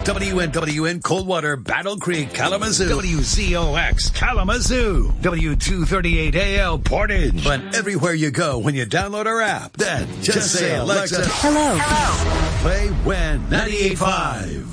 WNWN Coldwater, Battle Creek, Kalamazoo. WZOX, Kalamazoo. W238AL, Portage. But everywhere you go when you download our app, then just say, Alexa, Hello. Play When 98.5.